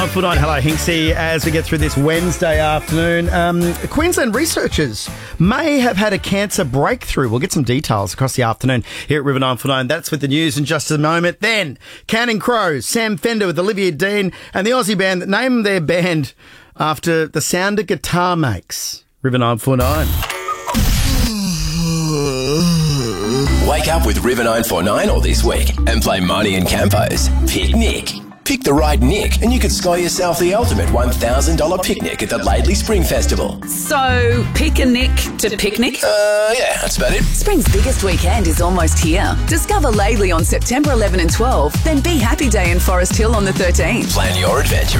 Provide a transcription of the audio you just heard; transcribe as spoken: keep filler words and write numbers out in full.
Foot on. Hello, Hinksy. As we get through this Wednesday afternoon, um, Queensland researchers may have had a cancer breakthrough. We'll get some details across the afternoon here at River nine four nine. That's with the news in just a moment. Then, Counting Crows, Sam Fender with Olivia Dean and the Aussie band that named their band after the sound a guitar makes. River nine four nine. Wake up with River nine four nine all this week and play Marnie and Campo's Pick Nick. Pick the right Nick and you could score yourself the ultimate one thousand dollars picnic at the Laidley Spring Festival. So, pick a Nick to picnic? Uh, yeah, that's about it. Spring's biggest weekend is almost here. Discover Laidley on September eleventh and twelfth, then Be Happy Day in Forest Hill on the thirteenth. Plan your adventure